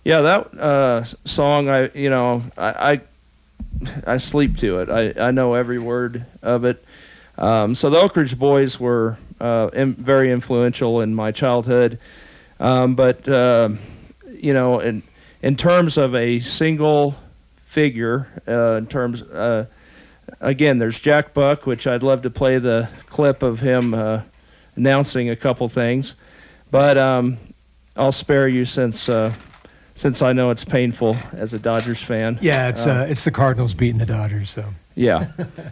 Yeah, that song, I sleep to it. I know every word of it. So the Oak Ridge Boys were very influential in my childhood. But in terms of a single figure, again, there's Jack Buck, which I'd love to play the clip of him announcing a couple things. But I'll spare you since I know it's painful as a Dodgers fan. Yeah, it's the Cardinals beating the Dodgers. So yeah,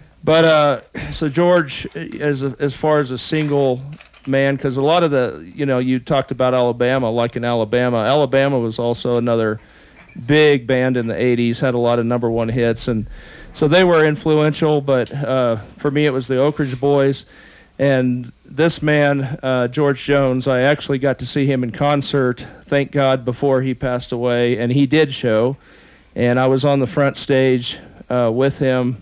but so George, as far as a single man, because a lot of you talked about Alabama, like in Alabama was also another big band in the 80s, had a lot of number one hits, and so they were influential. But for me, it was the Oak Ridge Boys. And this man, George Jones, I actually got to see him in concert, thank God, before he passed away, and he did show. And I was on the front stage with him,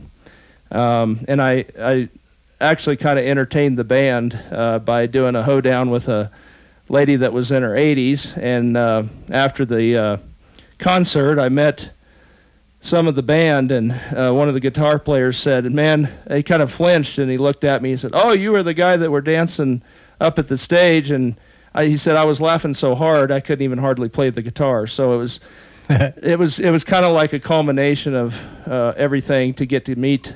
and I actually kind of entertained the band by doing a hoedown with a lady that was in her 80s. And after the concert, I met some of the band, and one of the guitar players said, man, he kind of flinched, and he looked at me and said, oh, you were the guy that were dancing up at the stage. And he said, I was laughing so hard I couldn't even hardly play the guitar. So it was kind of like a culmination of everything to get to meet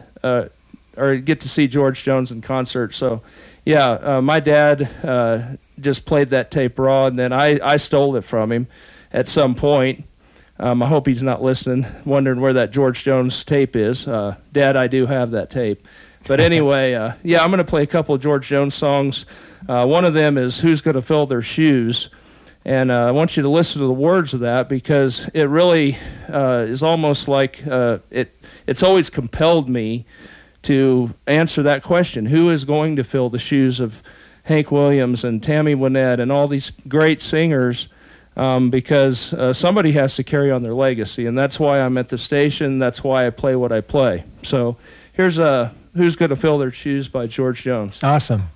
or get to see George Jones in concert. So yeah, my dad just played that tape raw, and then I stole it from him at some point. I hope he's not listening, wondering where that George Jones tape is. Dad, I do have that tape. But anyway, yeah, I'm going to play a couple of George Jones songs. One of them is Who's Gonna Fill Their Shoes? And I want you to listen to the words of that, because it really is almost like it's always compelled me to answer that question. Who is going to fill the shoes of Hank Williams and Tammy Wynette and all these great singers? Because somebody has to carry on their legacy, and that's why I'm at the station. That's why I play what I play. So here's Who's Gonna Fill Their Shoes by George Jones. Awesome.